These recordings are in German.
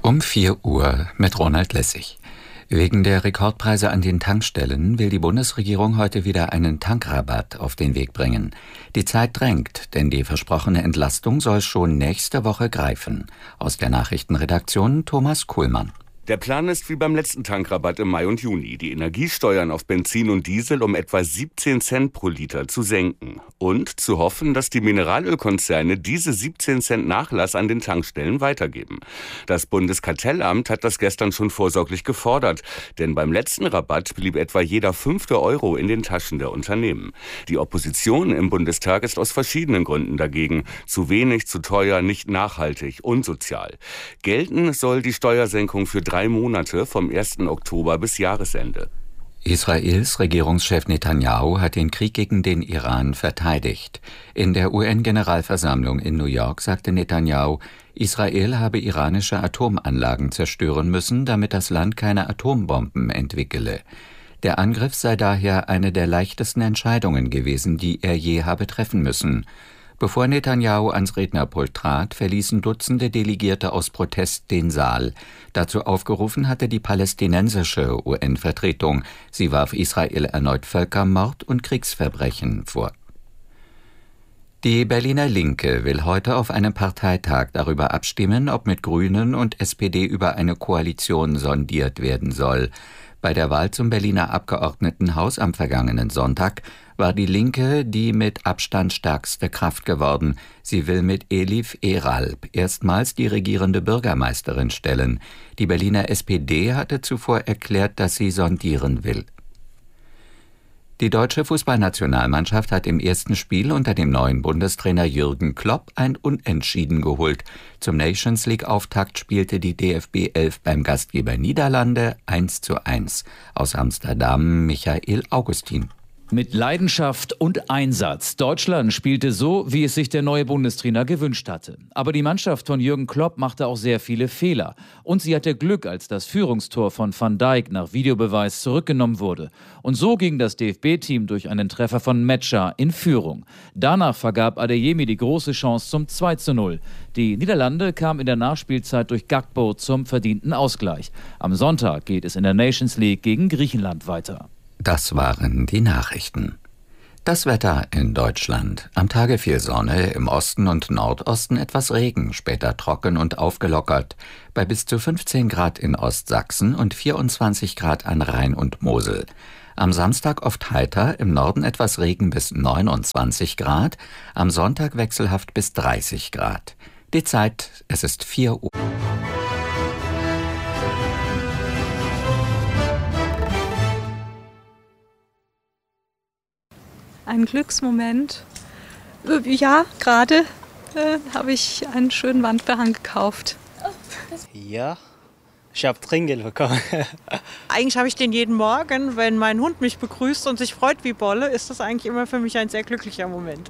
Um 4 Uhr mit Ronald Lessig. Wegen der Rekordpreise an den Tankstellen will die Bundesregierung heute wieder einen Tankrabatt auf den Weg bringen. Die Zeit drängt, denn die versprochene Entlastung soll schon nächste Woche greifen. Aus der Nachrichtenredaktion Thomas Kuhlmann. Der Plan ist wie beim letzten Tankrabatt im Mai und Juni, die Energiesteuern auf Benzin und Diesel um etwa 17 Cent pro Liter zu senken und zu hoffen, dass die Mineralölkonzerne diese 17 Cent Nachlass an den Tankstellen weitergeben. Das Bundeskartellamt hat das gestern schon vorsorglich gefordert, denn beim letzten Rabatt blieb etwa jeder 5. Euro in den Taschen der Unternehmen. Die Opposition im Bundestag ist aus verschiedenen Gründen dagegen. Zu wenig, zu teuer, nicht nachhaltig, unsozial. Gelten soll die Steuersenkung für 3 Monate vom 1. Oktober bis Jahresende. Israels Regierungschef Netanyahu hat den Krieg gegen den Iran verteidigt. In der UN-Generalversammlung in New York sagte Netanyahu, Israel habe iranische Atomanlagen zerstören müssen, damit das Land keine Atombomben entwickele. Der Angriff sei daher eine der leichtesten Entscheidungen gewesen, die er je habe treffen müssen. Bevor Netanyahu ans Rednerpult trat, verließen Dutzende Delegierte aus Protest den Saal. Dazu aufgerufen hatte die palästinensische UN-Vertretung. Sie warf Israel erneut Völkermord und Kriegsverbrechen vor. Die Berliner Linke will heute auf einem Parteitag darüber abstimmen, ob mit Grünen und SPD über eine Koalition sondiert werden soll. Bei der Wahl zum Berliner Abgeordnetenhaus am vergangenen Sonntag war die Linke die mit Abstand stärkste Kraft geworden. Sie will mit Elif Eralp erstmals die regierende Bürgermeisterin stellen. Die Berliner SPD hatte zuvor erklärt, dass sie sondieren will. Die deutsche Fußballnationalmannschaft hat im ersten Spiel unter dem neuen Bundestrainer Jürgen Klopp ein Unentschieden geholt. Zum Nations-League-Auftakt spielte die DFB 11 beim Gastgeber Niederlande 1:1. Aus Amsterdam Michael Augustin. Mit Leidenschaft und Einsatz. Deutschland spielte so, wie es sich der neue Bundestrainer gewünscht hatte. Aber die Mannschaft von Jürgen Klopp machte auch sehr viele Fehler. Und sie hatte Glück, als das Führungstor von Van Dijk nach Videobeweis zurückgenommen wurde. Und so ging das DFB-Team durch einen Treffer von Metscher in Führung. Danach vergab Adeyemi die große Chance zum 2:0. Die Niederlande kamen in der Nachspielzeit durch Gakpo zum verdienten Ausgleich. Am Sonntag geht es in der Nations League gegen Griechenland weiter. Das waren die Nachrichten. Das Wetter in Deutschland. Am Tage viel Sonne, im Osten und Nordosten etwas Regen, später trocken und aufgelockert. Bei bis zu 15 Grad in Ostsachsen und 24 Grad an Rhein und Mosel. Am Samstag oft heiter, im Norden etwas Regen bis 29 Grad, am Sonntag wechselhaft bis 30 Grad. Die Zeit, es ist 4 Uhr. Ein Glücksmoment. Ja, gerade habe ich einen schönen Wandbehang gekauft. Ja, ich habe Trinkgeld bekommen. Eigentlich habe ich den jeden Morgen, wenn mein Hund mich begrüßt und sich freut wie Bolle, ist das eigentlich immer für mich ein sehr glücklicher Moment.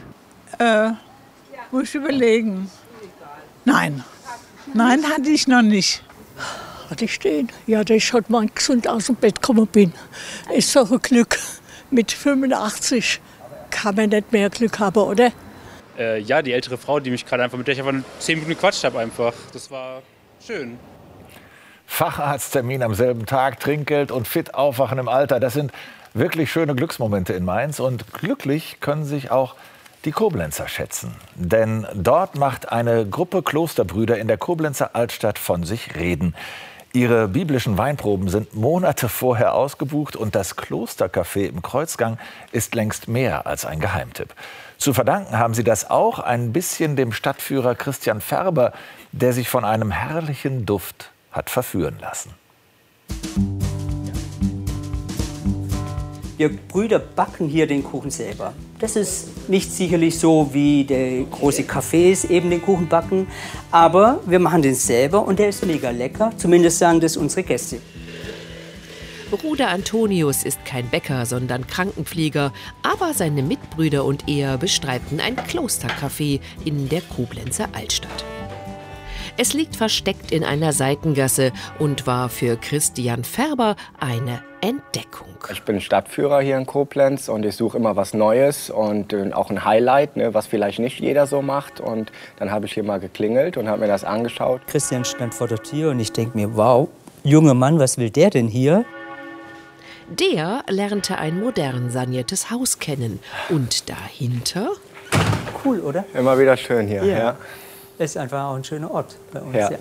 Muss ich überlegen. Nein, hatte ich noch nicht. Hatte ich den? Ja, dass ich heute mal gesund aus dem Bett gekommen bin. Ist doch ein Glück. Mit 85 kann man nicht mehr Glück haben, oder? Ja, die ältere Frau, mit der ich einfach 10 Minuten gequatscht habe einfach. Das war schön. Facharzttermin am selben Tag, Trinkgeld und fit aufwachen im Alter. Das sind wirklich schöne Glücksmomente in Mainz. Und glücklich können sich auch die Koblenzer schätzen. Denn dort macht eine Gruppe Klosterbrüder in der Koblenzer Altstadt von sich reden. Ihre biblischen Weinproben sind Monate vorher ausgebucht und das Klostercafé im Kreuzgang ist längst mehr als ein Geheimtipp. Zu verdanken haben sie das auch ein bisschen dem Stadtführer Christian Färber, der sich von einem herrlichen Duft hat verführen lassen. Wir Brüder backen hier den Kuchen selber. Das ist nicht sicherlich so, wie der große Cafés eben den Kuchen backen, aber wir machen den selber und der ist mega lecker. Zumindest sagen das unsere Gäste. Bruder Antonius ist kein Bäcker, sondern Krankenpfleger, aber seine Mitbrüder und er bestreiten ein Klostercafé in der Koblenzer Altstadt. Es liegt versteckt in einer Seitengasse und war für Christian Färber eine Entdeckung. Ich bin Stadtführer hier in Koblenz und ich suche immer was Neues und auch ein Highlight, ne, was vielleicht nicht jeder so macht. Und dann habe ich hier mal geklingelt und habe mir das angeschaut. Christian stand vor der Tür und ich denke mir, wow, junger Mann, was will der denn hier? Der lernte ein modern saniertes Haus kennen. Und dahinter? Cool, oder? Immer wieder schön hier. Ja. Ist einfach auch ein schöner Ort bei uns. Ja. Ja.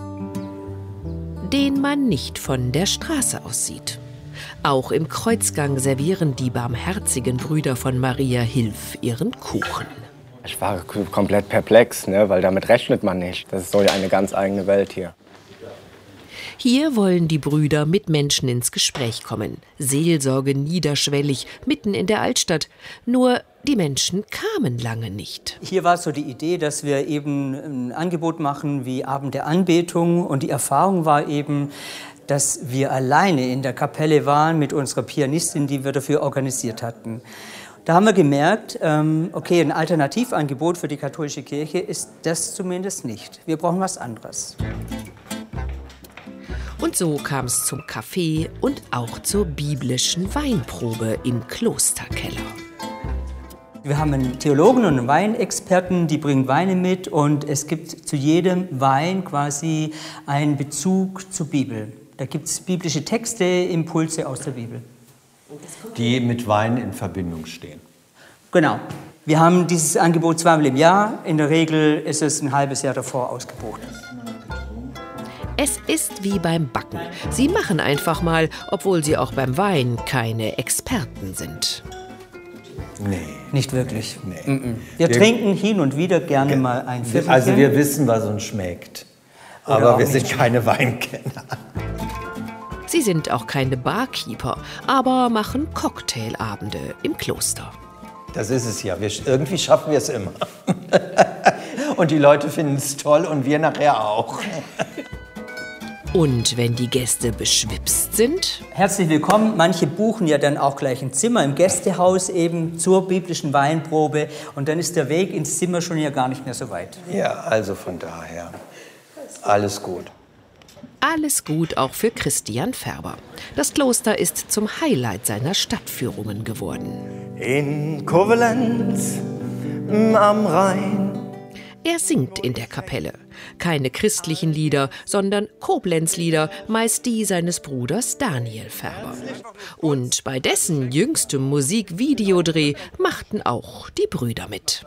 Den man nicht von der Straße aus sieht. Auch im Kreuzgang servieren die barmherzigen Brüder von Maria Hilf ihren Kuchen. Ich war komplett perplex, ne, weil damit rechnet man nicht. Das ist so eine ganz eigene Welt hier. Hier wollen die Brüder mit Menschen ins Gespräch kommen. Seelsorge niederschwellig, mitten in der Altstadt. Nur die Menschen kamen lange nicht. Hier war so die Idee, dass wir eben ein Angebot machen wie Abend der Anbetung. Und die Erfahrung war eben, dass wir alleine in der Kapelle waren mit unserer Pianistin, die wir dafür organisiert hatten. Da haben wir gemerkt, okay, ein Alternativangebot für die katholische Kirche ist das zumindest nicht. Wir brauchen was anderes. Und so kam es zum Kaffee und auch zur biblischen Weinprobe im Klosterkeller. Wir haben einen Theologen und einen Weinexperten, die bringen Weine mit und es gibt zu jedem Wein quasi einen Bezug zur Bibel. Da gibt es biblische Texte, Impulse aus der Bibel. Die mit Wein in Verbindung stehen. Genau. Wir haben dieses Angebot zweimal im Jahr. In der Regel ist es ein halbes Jahr davor ausgebucht. Es ist wie beim Backen. Sie machen einfach mal, obwohl sie auch beim Wein keine Experten sind. Nee. Nicht wirklich. Nee. Wir trinken hin und wieder gerne mal ein Viertelchen. Also wir wissen, was uns schmeckt. Aber wir sind keine Weinkenner. Sie sind auch keine Barkeeper, aber machen Cocktailabende im Kloster. Das ist es ja. Irgendwie schaffen wir es immer. Und die Leute finden es toll und wir nachher auch. Und wenn die Gäste beschwipst sind? Herzlich willkommen. Manche buchen ja dann auch gleich ein Zimmer im Gästehaus eben zur biblischen Weinprobe. Und dann ist der Weg ins Zimmer schon ja gar nicht mehr so weit. Ja, also von daher, alles gut. Alles gut auch für Christian Färber. Das Kloster ist zum Highlight seiner Stadtführungen geworden. In Koblenz am Rhein. Er singt in der Kapelle. Keine christlichen Lieder, sondern Koblenz-Lieder, meist die seines Bruders Daniel Färber. Und bei dessen jüngstem Musikvideodreh machten auch die Brüder mit.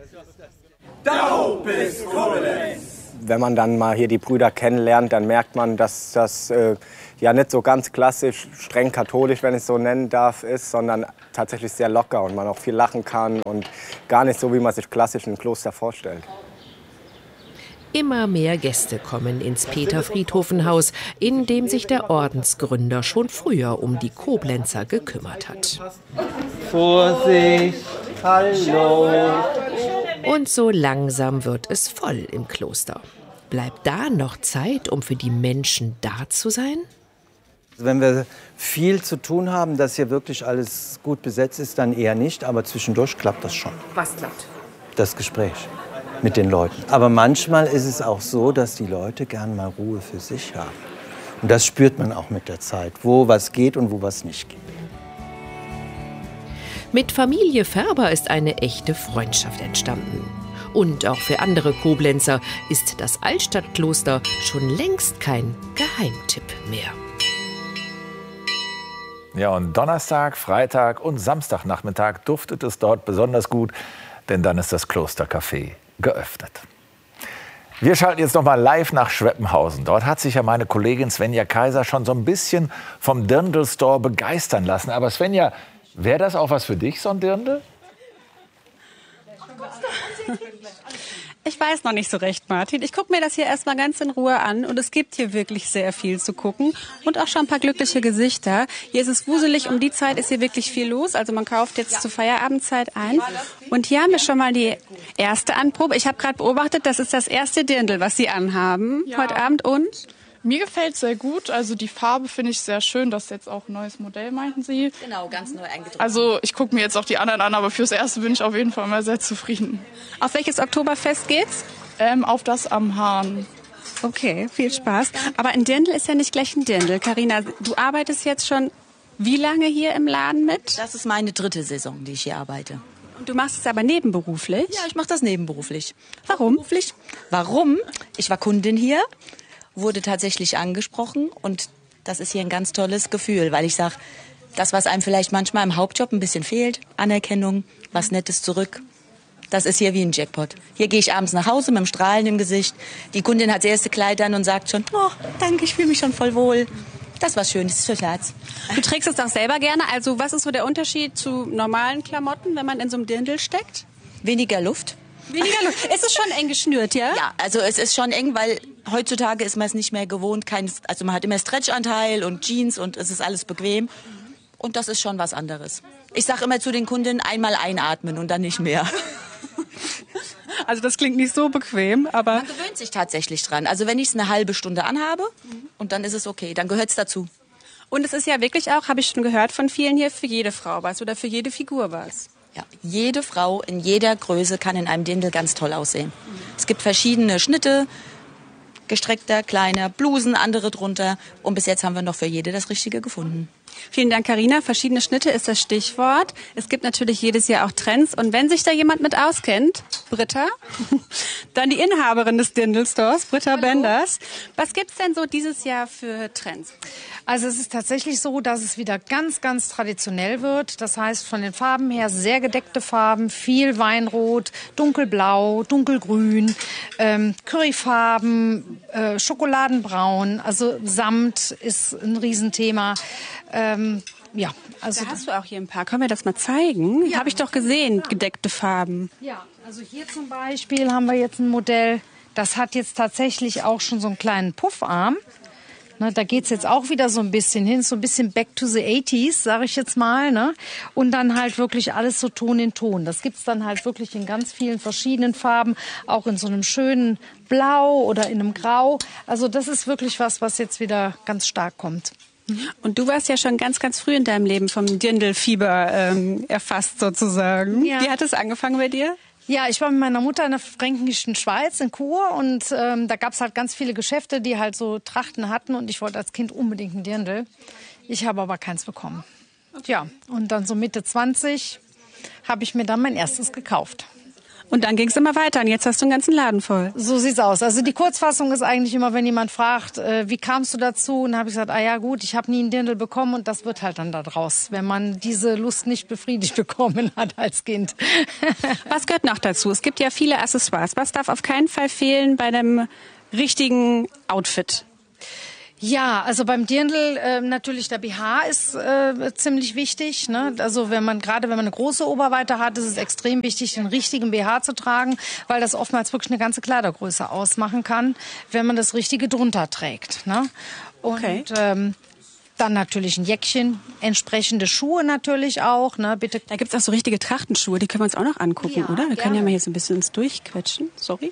Da bis Koblenz! Wenn man dann mal hier die Brüder kennenlernt, dann merkt man, dass das ja nicht so ganz klassisch, streng katholisch, wenn ich es so nennen darf, ist, sondern tatsächlich sehr locker und man auch viel lachen kann und gar nicht so, wie man sich klassisch ein Kloster vorstellt. Immer mehr Gäste kommen ins Peter-Friedhofen-Haus, in dem sich der Ordensgründer schon früher um die Koblenzer gekümmert hat. Vorsicht, hallo. Und so langsam wird es voll im Kloster. Bleibt da noch Zeit, um für die Menschen da zu sein? Wenn wir viel zu tun haben, dass hier wirklich alles gut besetzt ist, dann eher nicht. Aber zwischendurch klappt das schon. Was klappt? Das Gespräch mit den Leuten. Aber manchmal ist es auch so, dass die Leute gern mal Ruhe für sich haben. Und das spürt man auch mit der Zeit, wo was geht und wo was nicht geht. Mit Familie Färber ist eine echte Freundschaft entstanden. Und auch für andere Koblenzer ist das Altstadtkloster schon längst kein Geheimtipp mehr. Ja, und Donnerstag, Freitag und Samstagnachmittag duftet es dort besonders gut, denn dann ist das Klostercafé geöffnet. Wir schalten jetzt noch mal live nach Schweppenhausen. Dort hat sich ja meine Kollegin Svenja Kaiser schon so ein bisschen vom Dirndl-Store begeistern lassen. Aber Svenja, wäre das auch was für dich, so ein Dirndl? Ich weiß noch nicht so recht, Martin. Ich gucke mir das hier erstmal ganz in Ruhe an und es gibt hier wirklich sehr viel zu gucken und auch schon ein paar glückliche Gesichter. Hier ist es wuselig, um die Zeit ist hier wirklich viel los, also man kauft jetzt zur Feierabendzeit ein. Und hier haben wir schon mal die erste Anprobe. Ich habe gerade beobachtet, das ist das erste Dirndl, was Sie anhaben heute Abend und? Mir gefällt es sehr gut. Also die Farbe finde ich sehr schön. Das ist jetzt auch ein neues Modell, meinten Sie? Genau, ganz neu eingedruckt. Also ich gucke mir jetzt auch die anderen an, aber fürs Erste bin ich auf jeden Fall mal sehr zufrieden. Auf welches Oktoberfest geht's? Auf das am Hahn. Okay, viel Spaß. Aber ein Dirndl ist ja nicht gleich ein Dirndl. Carina, du arbeitest jetzt schon wie lange hier im Laden mit? Das ist meine 3. Saison, die ich hier arbeite. Und du machst es aber nebenberuflich? Ja, ich mache das nebenberuflich. Warum? Warum? Ich war Kundin hier, wurde tatsächlich angesprochen und das ist hier ein ganz tolles Gefühl, weil ich sage, das, was einem vielleicht manchmal im Hauptjob ein bisschen fehlt, Anerkennung, was Nettes zurück, das ist hier wie ein Jackpot. Hier gehe ich abends nach Hause mit einem Strahlen im Gesicht. Die Kundin hat das erste Kleid an und sagt schon, oh, danke, ich fühle mich schon voll wohl. Das ist was Schönes fürs Herz. Du trägst es doch selber gerne. Also was ist so der Unterschied zu normalen Klamotten, wenn man in so einem Dirndl steckt? Weniger Luft. Weniger Luft. Ist es schon eng geschnürt, ja? Ja, also es ist schon eng, weil heutzutage ist man es nicht mehr gewohnt. Also man hat immer Stretchanteil und Jeans und es ist alles bequem. Und das ist schon was anderes. Ich sage immer zu den Kundinnen, einmal einatmen und dann nicht mehr. Also das klingt nicht so bequem, aber... Man gewöhnt sich tatsächlich dran. Also wenn ich es eine halbe Stunde anhabe und dann ist es okay, dann gehört es dazu. Und es ist ja wirklich auch, habe ich schon gehört von vielen hier, für jede Frau was oder für jede Figur was. Ja, jede Frau in jeder Größe kann in einem Dirndl ganz toll aussehen. Es gibt verschiedene Schnitte, gestreckter, kleiner, Blusen, andere drunter. Und bis jetzt haben wir noch für jede das Richtige gefunden. Vielen Dank, Carina. Verschiedene Schnitte ist das Stichwort. Es gibt natürlich jedes Jahr auch Trends. Und wenn sich da jemand mit auskennt, Britta, dann die Inhaberin des Dirndl-Stores, Britta Benders. Was gibt's denn so dieses Jahr für Trends? Also es ist tatsächlich so, dass es wieder ganz, ganz traditionell wird. Das heißt, von den Farben her sehr gedeckte Farben, viel Weinrot, dunkelblau, dunkelgrün, Curryfarben, Schokoladenbraun, also Samt ist ein Riesenthema. Ja, also da hast du auch hier ein paar. Können wir das mal zeigen? Ja. Habe ich doch gesehen, gedeckte Farben. Ja, also hier zum Beispiel haben wir jetzt ein Modell, das hat jetzt tatsächlich auch schon so einen kleinen Puffarm. Ne, da geht's jetzt auch wieder so ein bisschen hin, so ein bisschen back to the 80s, sage ich jetzt mal. Ne? Und dann halt wirklich alles so Ton in Ton. Das gibt's dann halt wirklich in ganz vielen verschiedenen Farben, auch in so einem schönen Blau oder in einem Grau. Also das ist wirklich was jetzt wieder ganz stark kommt. Und du warst ja schon ganz, ganz früh in deinem Leben vom Dirndl-Fieber erfasst sozusagen. Ja. Wie hat es angefangen bei dir? Ja, ich war mit meiner Mutter in der fränkischen Schweiz in Chur und da gab's halt ganz viele Geschäfte, die halt so Trachten hatten und ich wollte als Kind unbedingt ein Dirndl. Ich habe aber keins bekommen. Okay. Ja, und dann so Mitte 20 habe ich mir dann mein erstes gekauft. Und dann ging es immer weiter und jetzt hast du einen ganzen Laden voll. So sieht's aus. Also die Kurzfassung ist eigentlich immer, wenn jemand fragt, wie kamst du dazu? Und dann habe ich gesagt, ja gut, ich habe nie einen Dirndl bekommen und das wird halt dann da draus, wenn man diese Lust nicht befriedigt bekommen hat als Kind. Was gehört noch dazu? Es gibt ja viele Accessoires. Was darf auf keinen Fall fehlen bei einem richtigen Outfit? Ja, also beim Dirndl natürlich der BH ist ziemlich wichtig. Ne? Also wenn man eine große Oberweite hat, ist es extrem wichtig, den richtigen BH zu tragen, weil das oftmals wirklich eine ganze Kleidergröße ausmachen kann, wenn man das Richtige drunter trägt. Ne? Und okay. Dann natürlich ein Jäckchen, entsprechende Schuhe natürlich auch. Ne? Bitte. Da gibt's auch so richtige Trachtenschuhe, die können wir uns auch noch angucken, ja, oder? Wir können ja mal hier so ein bisschen uns durchquetschen. Sorry.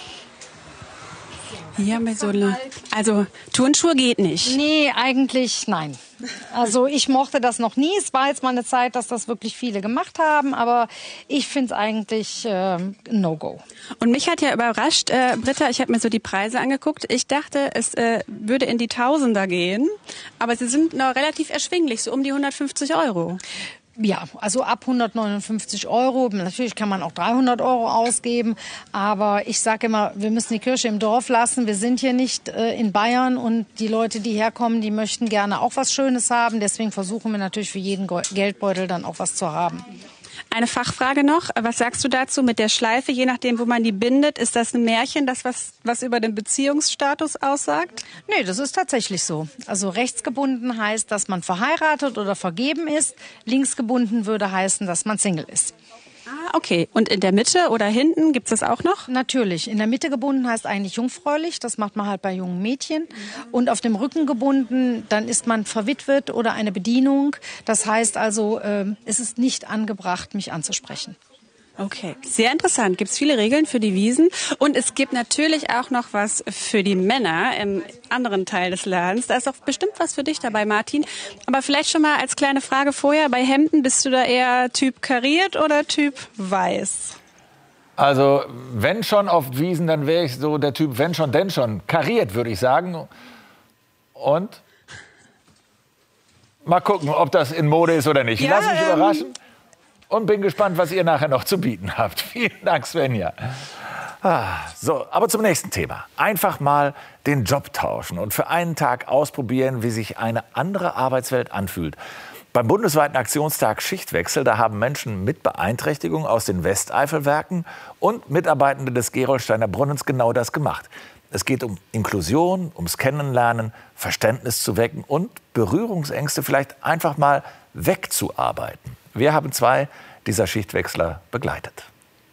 Hier haben wir so eine... Also Turnschuhe geht nicht. Nee, eigentlich nein. Also ich mochte das noch nie. Es war jetzt mal eine Zeit, dass das wirklich viele gemacht haben, aber ich finde es eigentlich No-Go. Und mich hat ja überrascht, Britta, ich habe mir so die Preise angeguckt. Ich dachte, es würde in die Tausender gehen, aber sie sind noch relativ erschwinglich, so um die 150 €. Ja, also ab 159 €. Natürlich kann man auch 300 € ausgeben. Aber ich sage immer, wir müssen die Kirche im Dorf lassen. Wir sind hier nicht in Bayern und die Leute, die herkommen, die möchten gerne auch was Schönes haben. Deswegen versuchen wir natürlich für jeden Geldbeutel dann auch was zu haben. Eine Fachfrage noch. Was sagst du dazu mit der Schleife? Je nachdem, wo man die bindet, ist das ein Märchen, das was über den Beziehungsstatus aussagt? Nee, das ist tatsächlich so. Also rechtsgebunden heißt, dass man verheiratet oder vergeben ist. Linksgebunden würde heißen, dass man Single ist. Ah, okay. Und in der Mitte oder hinten gibt's das auch noch? Natürlich. In der Mitte gebunden heißt eigentlich jungfräulich. Das macht man halt bei jungen Mädchen. Und auf dem Rücken gebunden, dann ist man verwitwet oder eine Bedienung. Das heißt also, es ist nicht angebracht, mich anzusprechen. Okay, sehr interessant. Gibt es viele Regeln für die Wiesen. Und es gibt natürlich auch noch was für die Männer im anderen Teil des Ladens. Da ist auch bestimmt was für dich dabei, Martin. Aber vielleicht schon mal als kleine Frage vorher. Bei Hemden, bist du da eher Typ kariert oder Typ weiß? Also, wenn schon auf Wiesen, dann wäre ich so der Typ, wenn schon, denn schon. Kariert, würde ich sagen. Und mal gucken, ob das in Mode ist oder nicht. Ja, Lass mich überraschen und bin gespannt, was ihr nachher noch zu bieten habt. Vielen Dank, Svenja. So, aber zum nächsten Thema. Einfach mal den Job tauschen und für einen Tag ausprobieren, wie sich eine andere Arbeitswelt anfühlt. Beim bundesweiten Aktionstag Schichtwechsel, da haben Menschen mit Beeinträchtigung aus den Westeifelwerken und Mitarbeitende des Gerolsteiner Brunnens genau das gemacht. Es geht um Inklusion, ums Kennenlernen, Verständnis zu wecken und Berührungsängste vielleicht einfach mal wegzuarbeiten. Wir haben 2 dieser Schichtwechsler begleitet.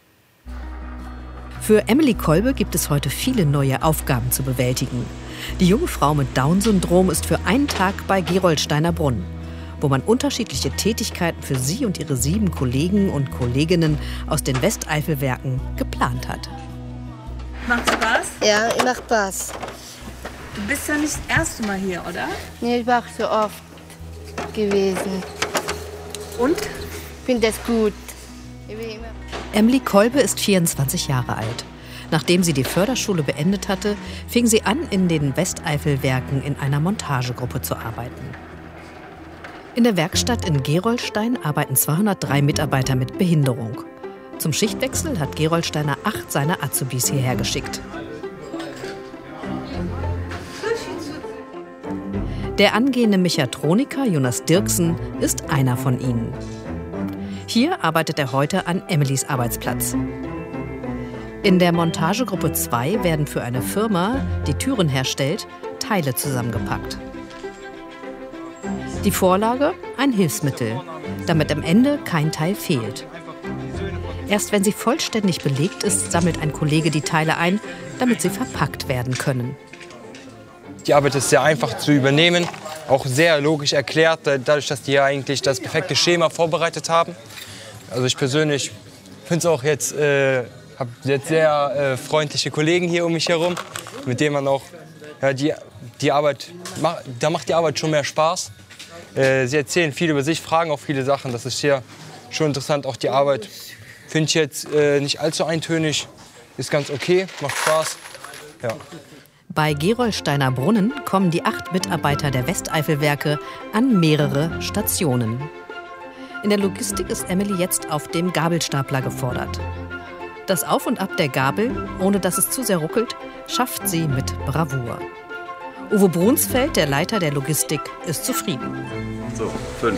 Für Emily Kolbe gibt es heute viele neue Aufgaben zu bewältigen. Die junge Frau mit Down-Syndrom ist für einen Tag bei Gerolsteiner Brunnen, wo man unterschiedliche Tätigkeiten für sie und ihre 7 Kollegen und Kolleginnen aus den Westeifelwerken geplant hat. Macht Spaß? Ja, macht Spaß. Du bist ja nicht das erste Mal hier, oder? Nee, ich war so oft gewesen. Und? Ich finde das gut. Emily Kolbe ist 24 Jahre alt. Nachdem sie die Förderschule beendet hatte, fing sie an, in den Westeifelwerken in einer Montagegruppe zu arbeiten. In der Werkstatt in Gerolstein arbeiten 203 Mitarbeiter mit Behinderung. Zum Schichtwechsel hat Gerolsteiner 8 seiner Azubis hierher geschickt. Der angehende Mechatroniker Jonas Dirksen ist einer von ihnen. Hier arbeitet er heute an Emilys Arbeitsplatz. In der Montagegruppe 2 werden für eine Firma, die Türen herstellt, Teile zusammengepackt. Die Vorlage? Ein Hilfsmittel, damit am Ende kein Teil fehlt. Erst wenn sie vollständig belegt ist, sammelt ein Kollege die Teile ein, damit sie verpackt werden können. Die Arbeit ist sehr einfach zu übernehmen, auch sehr logisch erklärt, dadurch, dass die ja eigentlich das perfekte Schema vorbereitet haben. Also ich persönlich finde es auch jetzt, habe jetzt sehr freundliche Kollegen hier um mich herum, mit denen man auch, ja, die Arbeit, da macht die Arbeit schon mehr Spaß. Sie erzählen viel über sich, fragen auch viele Sachen, das ist hier schon interessant. Auch die Arbeit finde ich jetzt nicht allzu eintönig, ist ganz okay, macht Spaß. Ja. Bei Gerolsteiner Brunnen kommen die 8 Mitarbeiter der Westeifelwerke an mehrere Stationen. In der Logistik ist Emily jetzt auf dem Gabelstapler gefordert. Das Auf und Ab der Gabel, ohne dass es zu sehr ruckelt, schafft sie mit Bravour. Uwe Brunsfeld, der Leiter der Logistik, ist zufrieden. So, 5.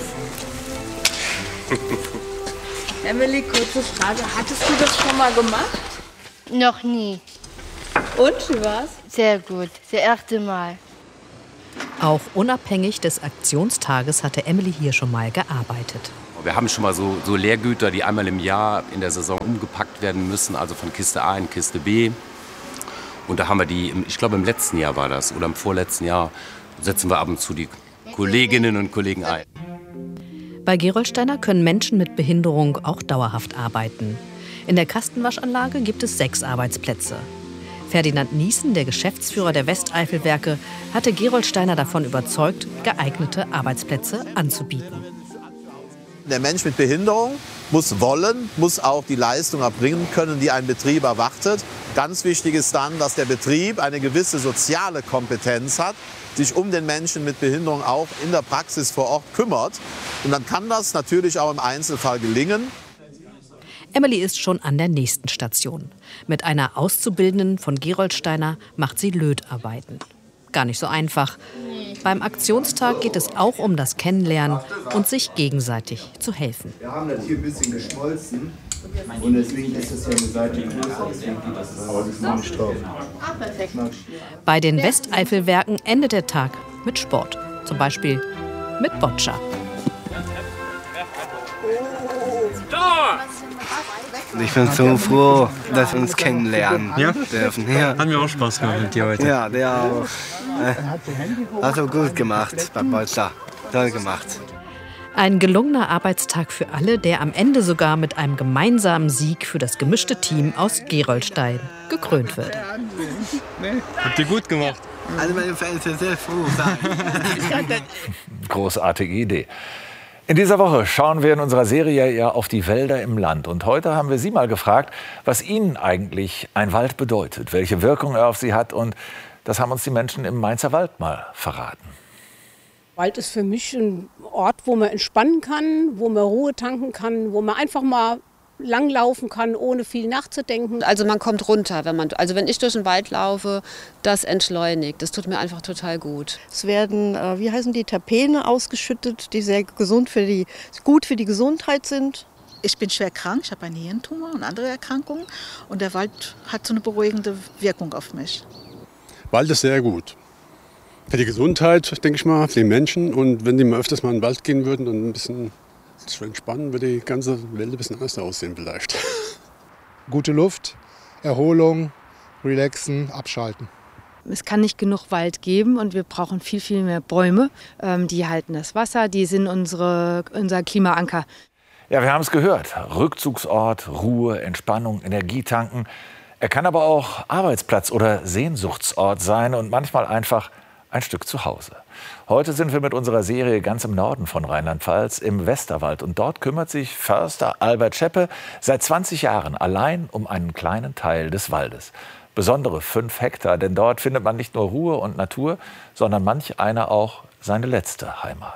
Emily, kurze Frage. Hattest du das schon mal gemacht? Noch nie. Und, wie war's? Sehr gut. Das erste Mal. Auch unabhängig des Aktionstages hatte Emily hier schon mal gearbeitet. Wir haben schon mal so Leergüter, die einmal im Jahr in der Saison umgepackt werden müssen, also von Kiste A in Kiste B. Und da haben wir die, ich glaube im letzten Jahr war das, oder im vorletzten Jahr, setzen wir ab und zu die Kolleginnen und Kollegen ein. Bei Gerolsteiner können Menschen mit Behinderung auch dauerhaft arbeiten. In der Kastenwaschanlage gibt es 6 Arbeitsplätze. Ferdinand Niesen, der Geschäftsführer der Westeifelwerke, hatte Gerolsteiner davon überzeugt, geeignete Arbeitsplätze anzubieten. Der Mensch mit Behinderung muss wollen, muss auch die Leistung erbringen können, die ein Betrieb erwartet. Ganz wichtig ist dann, dass der Betrieb eine gewisse soziale Kompetenz hat, sich um den Menschen mit Behinderung auch in der Praxis vor Ort kümmert. Und dann kann das natürlich auch im Einzelfall gelingen. Emily ist schon an der nächsten Station. Mit einer Auszubildenden von Gerolsteiner macht sie Lötarbeiten. Gar nicht so einfach. Beim Aktionstag geht es auch um das Kennenlernen und sich gegenseitig zu helfen. Wir haben das hier ein bisschen geschmolzen und deswegen ist es ja eine Seite größer, deswegen geht das aber das ist noch nicht drauf. Perfekt. Bei den Westeifelwerken endet der Tag mit Sport. Zum Beispiel mit Boccia. Ich bin so froh, dass wir uns kennenlernen dürfen. Ja. Hat mir auch Spaß gemacht mit dir heute. Ja, der auch. Hast du gut gemacht bei Bolster. Toll gemacht. Ein gelungener Arbeitstag für alle, der am Ende sogar mit einem gemeinsamen Sieg für das gemischte Team aus Gerolstein gekrönt wird. Habt ihr gut gemacht. Alle meine Fans sind sehr froh. Großartige Idee. In dieser Woche schauen wir in unserer Serie ja auf die Wälder im Land. Und heute haben wir Sie mal gefragt, was Ihnen eigentlich ein Wald bedeutet, welche Wirkung er auf Sie hat. Und das haben uns die Menschen im Mainzer Wald mal verraten. Wald ist für mich ein Ort, wo man entspannen kann, wo man Ruhe tanken kann, wo man einfach mal langlaufen kann, ohne viel nachzudenken. Also man kommt runter, wenn ich durch den Wald laufe, das entschleunigt. Das tut mir einfach total gut. Es werden, die Terpene ausgeschüttet, die sehr gut für die Gesundheit sind. Ich bin schwer krank, ich habe einen Hirntumor und andere Erkrankungen. Und der Wald hat so eine beruhigende Wirkung auf mich. Wald ist sehr gut. Für die Gesundheit, denke ich mal, für die Menschen. Und wenn die mal öfters mal in den Wald gehen würden und ein bisschen zu entspannen, würde die ganze Welt ein bisschen anders aussehen vielleicht. Gute Luft, Erholung, relaxen, abschalten. Es kann nicht genug Wald geben und wir brauchen viel, viel mehr Bäume. Die halten das Wasser, die sind unser Klimaanker. Ja, wir haben es gehört. Rückzugsort, Ruhe, Entspannung, Energietanken. Er kann aber auch Arbeitsplatz oder Sehnsuchtsort sein und manchmal einfach ein Stück zu Hause. Heute sind wir mit unserer Serie ganz im Norden von Rheinland-Pfalz, im Westerwald. Und dort kümmert sich Förster Albert Scheppe seit 20 Jahren allein um einen kleinen Teil des Waldes. Besondere 5 Hektar, denn dort findet man nicht nur Ruhe und Natur, sondern manch einer auch seine letzte Heimat.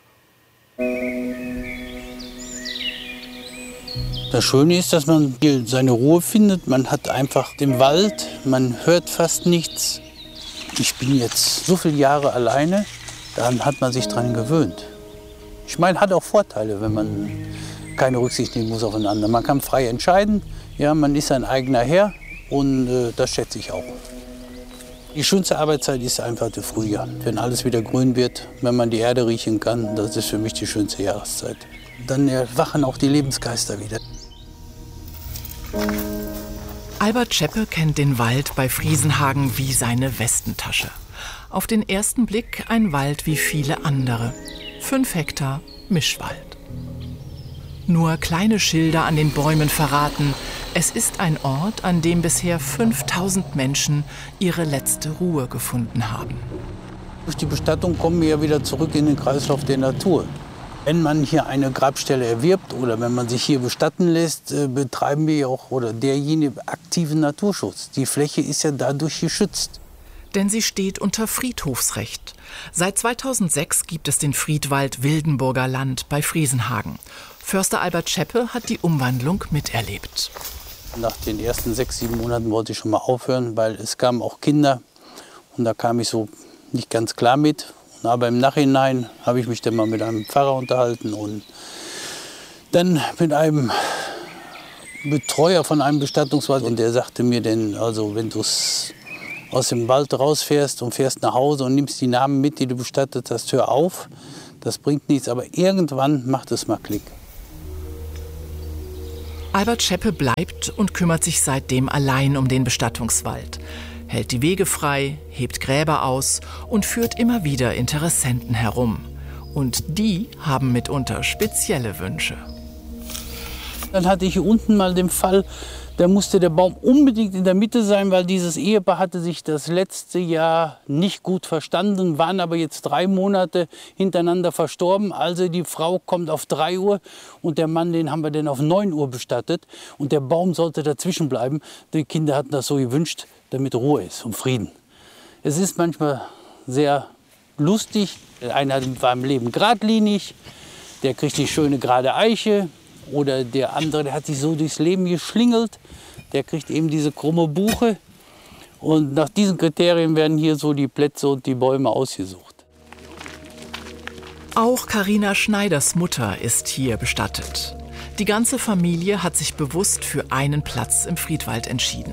Das Schöne ist, dass man hier seine Ruhe findet. Man hat einfach den Wald, man hört fast nichts. Ich bin jetzt so viele Jahre alleine, dann hat man sich daran gewöhnt. Ich meine, hat auch Vorteile, wenn man keine Rücksicht nehmen muss aufeinander. Man kann frei entscheiden, ja, man ist sein eigener Herr und das schätze ich auch. Die schönste Arbeitszeit ist einfach der Frühjahr, wenn alles wieder grün wird, wenn man die Erde riechen kann, das ist für mich die schönste Jahreszeit. Dann erwachen auch die Lebensgeister wieder. Albert Scheppe kennt den Wald bei Friesenhagen wie seine Westentasche. Auf den ersten Blick ein Wald wie viele andere. 5 Hektar Mischwald. Nur kleine Schilder an den Bäumen verraten, es ist ein Ort, an dem bisher 5000 Menschen ihre letzte Ruhe gefunden haben. Durch die Bestattung kommen wir ja wieder zurück in den Kreislauf der Natur. Wenn man hier eine Grabstelle erwirbt oder wenn man sich hier bestatten lässt, betreiben wir auch oder derjenige aktiven Naturschutz. Die Fläche ist ja dadurch geschützt. Denn sie steht unter Friedhofsrecht. Seit 2006 gibt es den Friedwald Wildenburger Land bei Friesenhagen. Förster Albert Scheppe hat die Umwandlung miterlebt. Nach den ersten 6, 7 Monaten wollte ich schon mal aufhören, weil es kamen auch Kinder und da kam ich so nicht ganz klar mit. Aber im Nachhinein habe ich mich dann mal mit einem Pfarrer unterhalten und dann mit einem Betreuer von einem Bestattungswald. Und der sagte mir dann, also wenn du aus dem Wald rausfährst und fährst nach Hause und nimmst die Namen mit, die du bestattet hast, hör auf. Das bringt nichts, aber irgendwann macht es mal Klick. Albert Scheppe bleibt und kümmert sich seitdem allein um den Bestattungswald. Hält die Wege frei, hebt Gräber aus und führt immer wieder Interessenten herum. Und die haben mitunter spezielle Wünsche. Dann hatte ich hier unten mal den Fall, da musste der Baum unbedingt in der Mitte sein, weil dieses Ehepaar hatte sich das letzte Jahr nicht gut verstanden, waren aber jetzt 3 Monate hintereinander verstorben. Also die Frau kommt auf 3 Uhr und der Mann, den haben wir dann auf 9 Uhr bestattet. Und der Baum sollte dazwischen bleiben. Die Kinder hatten das so gewünscht, damit Ruhe ist und Frieden. Es ist manchmal sehr lustig. Einer war im Leben geradlinig, der kriegt die schöne gerade Eiche. Oder der andere, der hat sich so durchs Leben geschlingelt, der kriegt eben diese krumme Buche. Und nach diesen Kriterien werden hier so die Plätze und die Bäume ausgesucht. Auch Carina Schneiders Mutter ist hier bestattet. Die ganze Familie hat sich bewusst für einen Platz im Friedwald entschieden.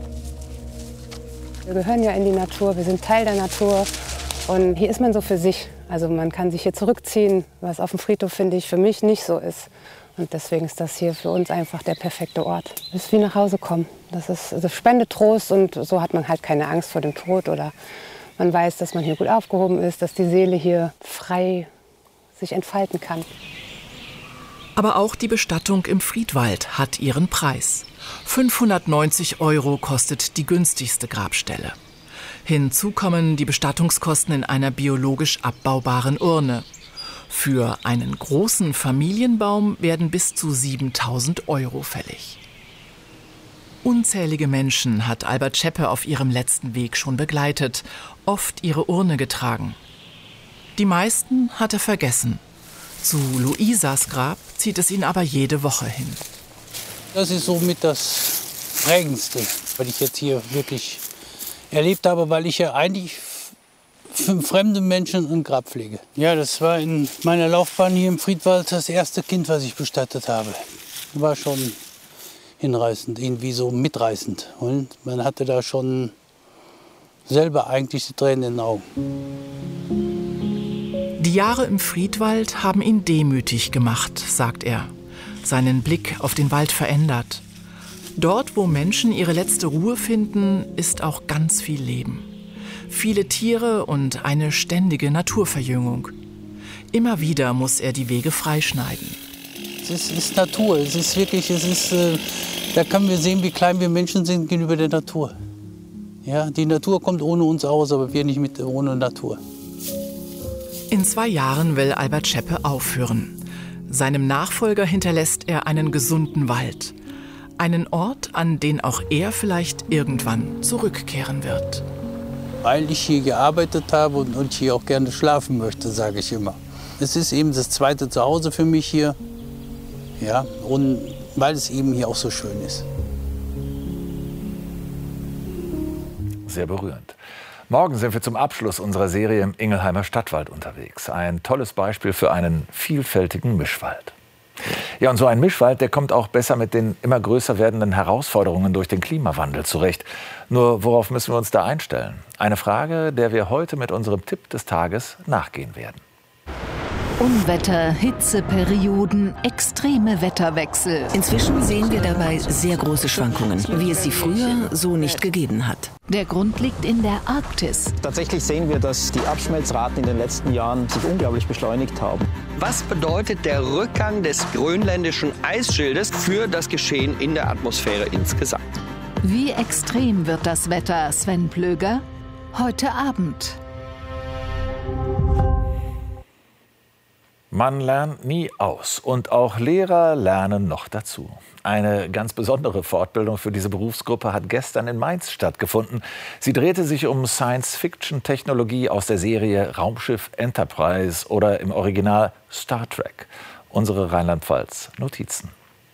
Wir gehören ja in die Natur, wir sind Teil der Natur und hier ist man so für sich. Also man kann sich hier zurückziehen, was auf dem Friedhof, finde ich, für mich nicht so ist. Und deswegen ist das hier für uns einfach der perfekte Ort. Es ist wie nach Hause kommen. Das spendet Trost und so hat man halt keine Angst vor dem Tod. Oder man weiß, dass man hier gut aufgehoben ist, dass die Seele hier frei sich entfalten kann. Aber auch die Bestattung im Friedwald hat ihren Preis. 590 € kostet die günstigste Grabstelle. Hinzu kommen die Bestattungskosten in einer biologisch abbaubaren Urne. Für einen großen Familienbaum werden bis zu 7.000 € fällig. Unzählige Menschen hat Albert Scheppe auf ihrem letzten Weg schon begleitet, oft ihre Urne getragen. Die meisten hat er vergessen. Zu Luisas Grab zieht es ihn aber jede Woche hin. Das ist somit das Prägendste, was ich jetzt hier wirklich erlebt habe, weil ich ja eigentlich für fremde Menschen ein Grab pflege. Ja, das war in meiner Laufbahn hier im Friedwald das erste Kind, was ich bestattet habe. War schon hinreißend, irgendwie so mitreißend. Und man hatte da schon selber eigentlich die Tränen in den Augen. Die Jahre im Friedwald haben ihn demütig gemacht, sagt er. Seinen Blick auf den Wald verändert. Dort, wo Menschen ihre letzte Ruhe finden, ist auch ganz viel Leben. Viele Tiere und eine ständige Naturverjüngung. Immer wieder muss er die Wege freischneiden. Es ist Natur. Es ist wirklich, da können wir sehen, wie klein wir Menschen sind gegenüber der Natur. Ja, die Natur kommt ohne uns aus, aber wir nicht ohne Natur. In 2 Jahren will Albert Scheppe aufhören. Seinem Nachfolger hinterlässt er einen gesunden Wald. Einen Ort, an den auch er vielleicht irgendwann zurückkehren wird. Weil ich hier gearbeitet habe und hier auch gerne schlafen möchte, sage ich immer. Es ist eben das zweite Zuhause für mich hier. Ja, und weil es eben hier auch so schön ist. Sehr berührend. Morgen sind wir zum Abschluss unserer Serie im Ingelheimer Stadtwald unterwegs. Ein tolles Beispiel für einen vielfältigen Mischwald. Ja, und so ein Mischwald, der kommt auch besser mit den immer größer werdenden Herausforderungen durch den Klimawandel zurecht. Nur worauf müssen wir uns da einstellen? Eine Frage, der wir heute mit unserem Tipp des Tages nachgehen werden. Unwetter, Hitzeperioden, extreme Wetterwechsel. Inzwischen sehen wir dabei sehr große Schwankungen, wie es sie früher so nicht gegeben hat. Der Grund liegt in der Arktis. Tatsächlich sehen wir, dass die Abschmelzraten in den letzten Jahren sich unglaublich beschleunigt haben. Was bedeutet der Rückgang des grönländischen Eisschildes für das Geschehen in der Atmosphäre insgesamt? Wie extrem wird das Wetter, Sven Plöger? Heute Abend. Man lernt nie aus und auch Lehrer lernen noch dazu. Eine ganz besondere Fortbildung für diese Berufsgruppe hat gestern in Mainz stattgefunden. Sie drehte sich um Science-Fiction-Technologie aus der Serie Raumschiff Enterprise oder im Original Star Trek. Unsere Rheinland-Pfalz-Notizen.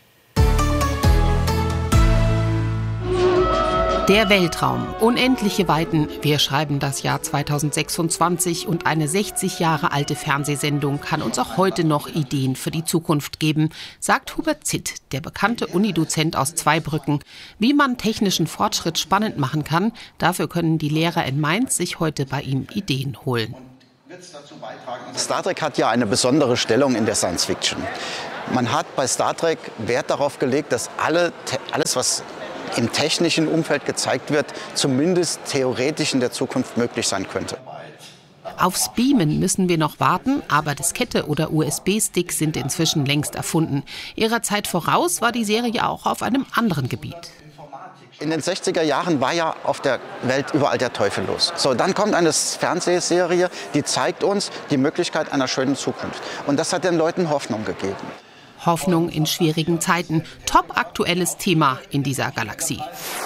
Der Weltraum, unendliche Weiten. Wir schreiben das Jahr 2026 und eine 60 Jahre alte Fernsehsendung kann uns auch heute noch Ideen für die Zukunft geben, sagt Hubert Zitt, der bekannte Unidozent aus Zweibrücken. Wie man technischen Fortschritt spannend machen kann, dafür können die Lehrer in Mainz sich heute bei ihm Ideen holen. Star Trek hat ja eine besondere Stellung in der Science Fiction. Man hat bei Star Trek Wert darauf gelegt, dass alles, was im technischen Umfeld gezeigt wird, zumindest theoretisch in der Zukunft möglich sein könnte. Aufs Beamen müssen wir noch warten, aber Diskette oder USB-Stick sind inzwischen längst erfunden. Ihrer Zeit voraus war die Serie auch auf einem anderen Gebiet. In den 60er Jahren war ja auf der Welt überall der Teufel los. So, dann kommt eine Fernsehserie, die zeigt uns die Möglichkeit einer schönen Zukunft. Und das hat den Leuten Hoffnung gegeben. Hoffnung in schwierigen Zeiten. Top aktuelles Thema in dieser Galaxie.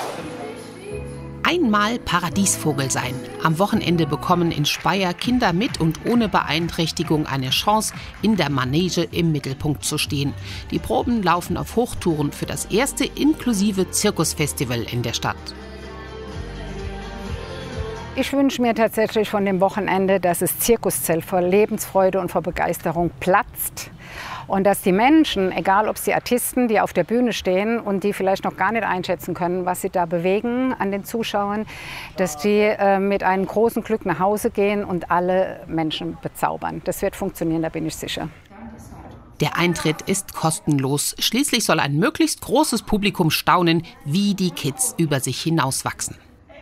Einmal Paradiesvogel sein. Am Wochenende bekommen in Speyer Kinder mit und ohne Beeinträchtigung eine Chance, in der Manege im Mittelpunkt zu stehen. Die Proben laufen auf Hochtouren für das erste inklusive Zirkusfestival in der Stadt. Ich wünsche mir tatsächlich von dem Wochenende, dass das Zirkuszelt vor Lebensfreude und vor Begeisterung platzt. Und dass die Menschen, egal ob es die Artisten, die auf der Bühne stehen und die vielleicht noch gar nicht einschätzen können, was sie da bewegen an den Zuschauern, dass die mit einem großen Glück nach Hause gehen und alle Menschen bezaubern. Das wird funktionieren, da bin ich sicher. Der Eintritt ist kostenlos. Schließlich soll ein möglichst großes Publikum staunen, wie die Kids über sich hinauswachsen.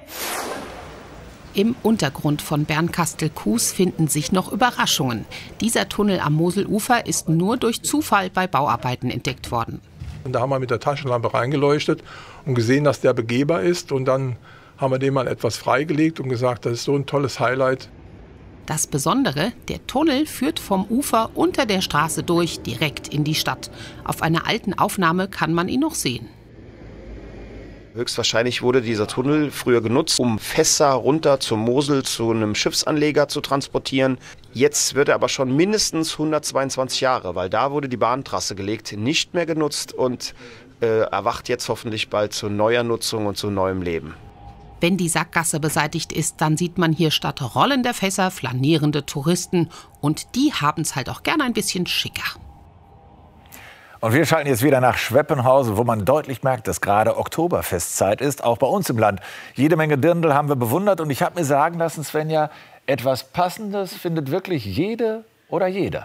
Im Untergrund von Bernkastel-Kues finden sich noch Überraschungen. Dieser Tunnel am Moselufer ist nur durch Zufall bei Bauarbeiten entdeckt worden. Und da haben wir mit der Taschenlampe reingeleuchtet und gesehen, dass der begehbar ist. Und dann haben wir den mal etwas freigelegt und gesagt, das ist so ein tolles Highlight. Das Besondere, der Tunnel führt vom Ufer unter der Straße durch direkt in die Stadt. Auf einer alten Aufnahme kann man ihn noch sehen. Höchstwahrscheinlich wurde dieser Tunnel früher genutzt, um Fässer runter zur Mosel zu einem Schiffsanleger zu transportieren. Jetzt wird er aber schon mindestens 122 Jahre, weil da wurde die Bahntrasse gelegt, nicht mehr genutzt und erwacht jetzt hoffentlich bald zu neuer Nutzung und zu neuem Leben. Wenn die Sackgasse beseitigt ist, dann sieht man hier statt rollender Fässer flanierende Touristen. Und die haben es halt auch gerne ein bisschen schicker. Und wir schalten jetzt wieder nach Schweppenhausen, wo man deutlich merkt, dass gerade Oktoberfestzeit ist, auch bei uns im Land. Jede Menge Dirndl haben wir bewundert und ich habe mir sagen lassen, Svenja, etwas Passendes findet wirklich jede oder jeder.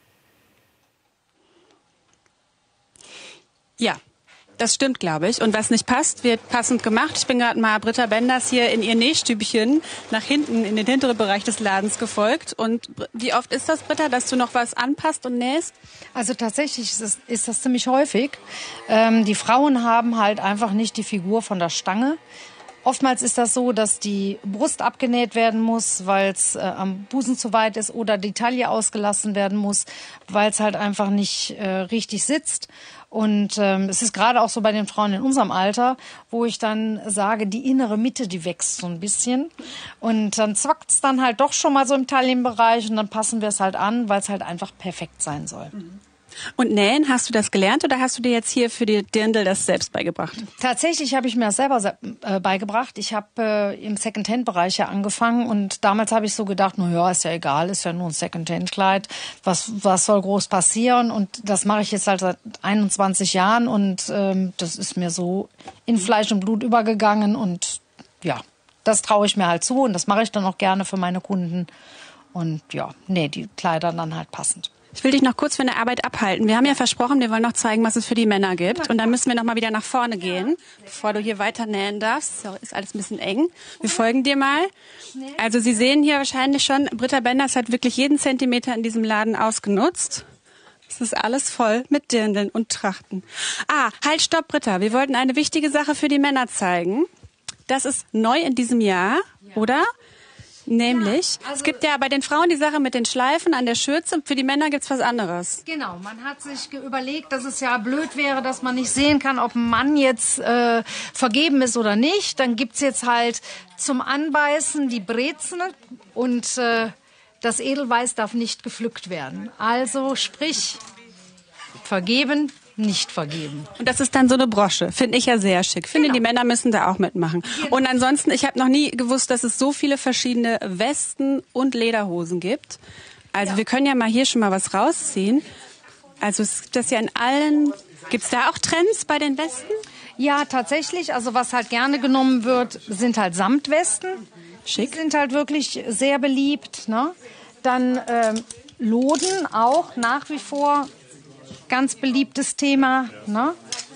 Ja. Das stimmt, glaube ich. Und was nicht passt, wird passend gemacht. Ich bin gerade mal Britta Benders hier in ihr Nähstübchen nach hinten in den hinteren Bereich des Ladens gefolgt. Und wie oft ist das, Britta, dass du noch was anpasst und nähst? Also tatsächlich ist das ziemlich häufig. Die Frauen haben halt einfach nicht die Figur von der Stange. Oftmals ist das so, dass die Brust abgenäht werden muss, weil es am Busen zu weit ist, oder die Taille ausgelassen werden muss, weil es halt einfach nicht richtig sitzt. Und es ist gerade auch so bei den Frauen in unserem Alter, wo ich dann sage, die innere Mitte, die wächst so ein bisschen. Und dann zwackt es dann halt doch schon mal so im Taillenbereich und dann passen wir es halt an, weil es halt einfach perfekt sein soll. Und nähen, hast du das gelernt oder hast du dir jetzt hier für die Dirndl das selbst beigebracht? Tatsächlich habe ich mir das selber beigebracht. Ich habe im Secondhand-Bereich ja angefangen und damals habe ich so gedacht, na ja, ist ja egal, ist ja nur ein Secondhand-Kleid. Was soll groß passieren? Und das mache ich jetzt halt seit 21 Jahren und das ist mir so in Fleisch und Blut übergegangen und ja, das traue ich mir halt zu und das mache ich dann auch gerne für meine Kunden und ja, die Kleider dann halt passend. Ich will dich noch kurz von der Arbeit abhalten. Wir haben ja versprochen, wir wollen noch zeigen, was es für die Männer gibt. Und dann müssen wir noch mal wieder nach vorne gehen, bevor du hier weiter nähen darfst. So, ist alles ein bisschen eng. Wir folgen dir mal. Also Sie sehen hier wahrscheinlich schon, Britta Benders hat wirklich jeden Zentimeter in diesem Laden ausgenutzt. Es ist alles voll mit Dirndln und Trachten. Halt, stopp, Britta. Wir wollten eine wichtige Sache für die Männer zeigen. Das ist neu in diesem Jahr, oder? Nämlich, ja, es gibt ja bei den Frauen die Sache mit den Schleifen an der Schürze und für die Männer gibt's was anderes. Genau, man hat sich überlegt, dass es ja blöd wäre, dass man nicht sehen kann, ob ein Mann jetzt vergeben ist oder nicht. Dann gibt's jetzt halt zum Anbeißen die Brezen und das Edelweiß darf nicht gepflückt werden. Also sprich, vergeben, nicht vergeben. Und das ist dann so eine Brosche. Finde ich ja sehr schick. Finde, die Männer müssen da auch mitmachen. Genau. Und ansonsten, ich habe noch nie gewusst, dass es so viele verschiedene Westen und Lederhosen gibt. Also wir können ja mal hier schon mal was rausziehen. Also es gibt das ja in allen... Gibt es da auch Trends bei den Westen? Ja, tatsächlich. Also was halt gerne genommen wird, sind halt Samtwesten. Schick. Die sind halt wirklich sehr beliebt. Ne? Dann Loden auch nach wie vor... Ganz beliebtes Thema, ne?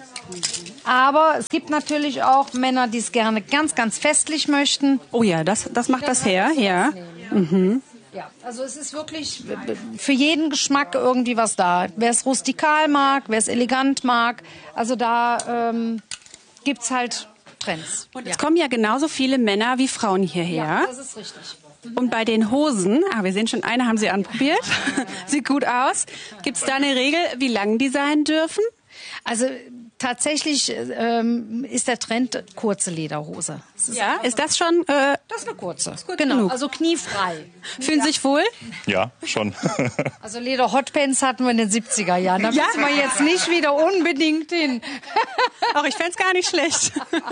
Aber es gibt natürlich auch Männer, die es gerne ganz, ganz festlich möchten. Oh ja, das macht das her, ja. Mhm. Ja, also es ist wirklich für jeden Geschmack irgendwie was da. Wer es rustikal mag, wer es elegant mag, also da gibt's halt Trends. Und es kommen ja genauso viele Männer wie Frauen hierher. Ja, das ist richtig. Und bei den Hosen, wir sehen schon, eine haben Sie anprobiert, sieht gut aus. Gibt es da eine Regel, wie lang die sein dürfen? Also tatsächlich ist der Trend kurze Lederhose. Ist das schon? Das ist eine kurze, genau, genug. Also kniefrei. Fühlen Sie sich wohl? Ja, schon. Also Leder-Hotpants hatten wir in den 70er Jahren. Da müssen wir jetzt nicht wieder unbedingt hin. Auch ich fände es gar nicht schlecht.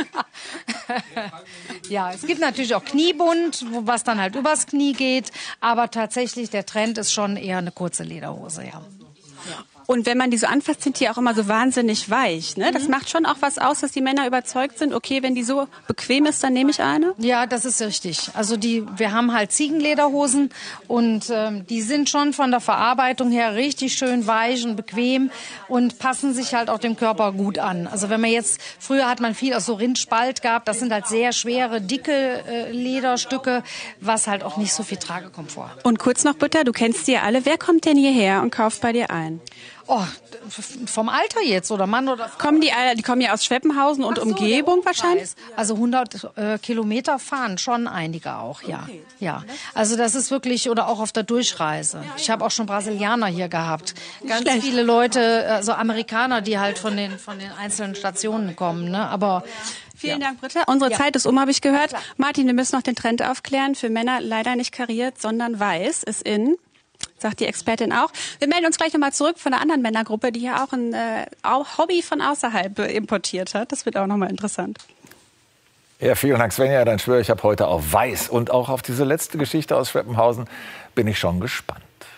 Ja, es gibt natürlich auch Kniebund, was dann halt übers Knie geht. Aber tatsächlich, der Trend ist schon eher eine kurze Lederhose, ja. Und wenn man die so anfasst, sind die auch immer so wahnsinnig weich. Ne? Das macht schon auch was aus, dass die Männer überzeugt sind, okay, wenn die so bequem ist, dann nehme ich eine? Ja, das ist richtig. Also wir haben halt Ziegenlederhosen und die sind schon von der Verarbeitung her richtig schön weich und bequem und passen sich halt auch dem Körper gut an. Also wenn man jetzt, früher hat man viel aus so Rindspalt gehabt, das sind halt sehr schwere, dicke Lederstücke, was halt auch nicht so viel Tragekomfort. Und kurz noch, Britta, du kennst die ja alle. Wer kommt denn hierher und kauft bei dir ein? Oh, vom Alter jetzt oder Mann oder Frau? Die kommen ja aus Schweppenhausen und Umgebung wahrscheinlich? Also 100 Kilometer fahren schon einige auch, ja. Okay. Ja. Also das ist wirklich, oder auch auf der Durchreise. Ich habe auch schon Brasilianer hier gehabt. Ganz viele Leute, also Amerikaner, die halt von den einzelnen Stationen kommen, ne? Aber Vielen Dank, Britta. Unsere Zeit ist habe ich gehört. Martin, wir müssen noch den Trend aufklären. Für Männer leider nicht kariert, sondern weiß ist in. Sagt die Expertin auch. Wir melden uns gleich nochmal zurück von einer anderen Männergruppe, die hier auch ein Hobby von außerhalb importiert hat. Das wird auch nochmal interessant. Ja, vielen Dank, Svenja. Dann schwöre ich, habe heute auf Weiß. Und auch auf diese letzte Geschichte aus Schweppenhausen bin ich schon gespannt.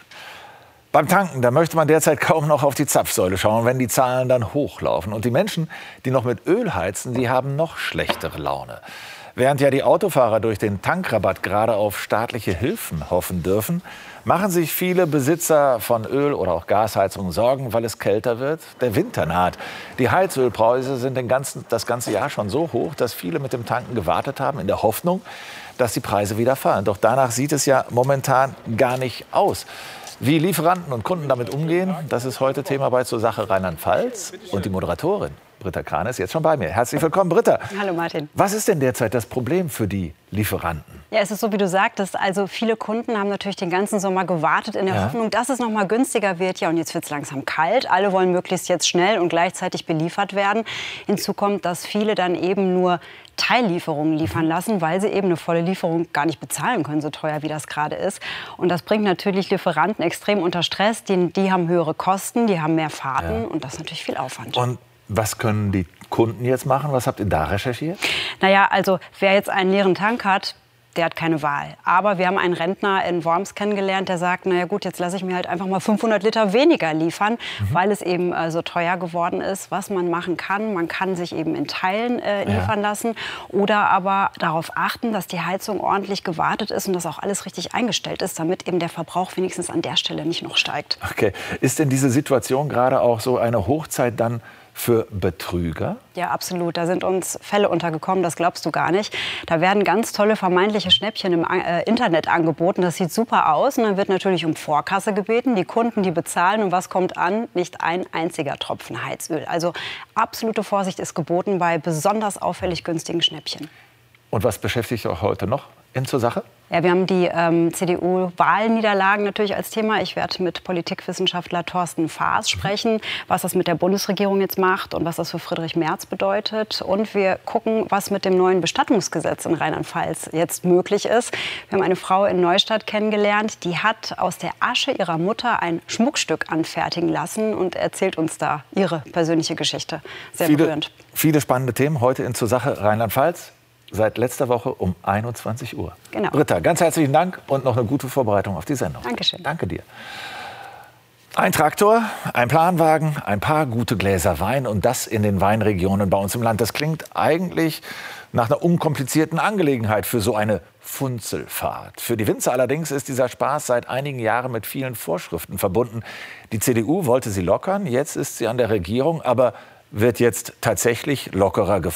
Beim Tanken, da möchte man derzeit kaum noch auf die Zapfsäule schauen, wenn die Zahlen dann hochlaufen. Und die Menschen, die noch mit Öl heizen, die haben noch schlechtere Laune. Während ja die Autofahrer durch den Tankrabatt gerade auf staatliche Hilfen hoffen dürfen, machen sich viele Besitzer von Öl- oder auch Gasheizungen Sorgen, weil es kälter wird. Der Winter naht. Die Heizölpreise sind das ganze Jahr schon so hoch, dass viele mit dem Tanken gewartet haben, in der Hoffnung, dass die Preise wieder fallen. Doch danach sieht es ja momentan gar nicht aus. Wie Lieferanten und Kunden damit umgehen, das ist heute Thema bei Zur Sache Rheinland-Pfalz. Und die Moderatorin Britta Krahn ist jetzt schon bei mir. Herzlich willkommen, Britta. Hallo Martin. Was ist denn derzeit das Problem für die Lieferanten? Ja, es ist so, wie du sagtest. Also viele Kunden haben natürlich den ganzen Sommer gewartet in der Hoffnung, dass es noch mal günstiger wird. Ja, und jetzt wird es langsam kalt. Alle wollen möglichst jetzt schnell und gleichzeitig beliefert werden. Hinzu kommt, dass viele dann eben nur Teillieferungen liefern lassen, weil sie eben eine volle Lieferung gar nicht bezahlen können, so teuer wie das gerade ist. Und das bringt natürlich Lieferanten extrem unter Stress. Die haben höhere Kosten, die haben mehr Fahrten und das ist natürlich viel Aufwand. Und was können die Kunden jetzt machen? Was habt ihr da recherchiert? Naja, also wer jetzt einen leeren Tank hat, der hat keine Wahl. Aber wir haben einen Rentner in Worms kennengelernt, der sagt, naja gut, jetzt lasse ich mir halt einfach mal 500 Liter weniger liefern, weil es eben so teuer geworden ist. Was man machen kann, man kann sich eben in Teilen liefern lassen oder aber darauf achten, dass die Heizung ordentlich gewartet ist und dass auch alles richtig eingestellt ist, damit eben der Verbrauch wenigstens an der Stelle nicht noch steigt. Okay. Ist denn diese Situation gerade auch so eine Hochzeit dann für Betrüger? Ja, absolut. Da sind uns Fälle untergekommen, das glaubst du gar nicht. Da werden ganz tolle vermeintliche Schnäppchen im Internet angeboten. Das sieht super aus. Und dann wird natürlich um Vorkasse gebeten. Die Kunden, die bezahlen. Und was kommt an? Nicht ein einziger Tropfen Heizöl. Also absolute Vorsicht ist geboten bei besonders auffällig günstigen Schnäppchen. Und was beschäftigt euch heute noch Zur Sache? Ja, wir haben die CDU-Wahlniederlagen natürlich als Thema. Ich werde mit Politikwissenschaftler Thorsten Faas sprechen, was das mit der Bundesregierung jetzt macht und was das für Friedrich Merz bedeutet. Und wir gucken, was mit dem neuen Bestattungsgesetz in Rheinland-Pfalz jetzt möglich ist. Wir haben eine Frau in Neustadt kennengelernt, die hat aus der Asche ihrer Mutter ein Schmuckstück anfertigen lassen und erzählt uns da ihre persönliche Geschichte. Sehr berührend. Viele spannende Themen heute in Zur Sache Rheinland-Pfalz. Seit letzter Woche um 21 Uhr. Genau. Britta, ganz herzlichen Dank und noch eine gute Vorbereitung auf die Sendung. Dankeschön. Danke dir. Ein Traktor, ein Planwagen, ein paar gute Gläser Wein und das in den Weinregionen bei uns im Land. Das klingt eigentlich nach einer unkomplizierten Angelegenheit für so eine Funzelfahrt. Für die Winzer allerdings ist dieser Spaß seit einigen Jahren mit vielen Vorschriften verbunden. Die CDU wollte sie lockern, jetzt ist sie an der Regierung, aber wird jetzt tatsächlich lockerer gefunden.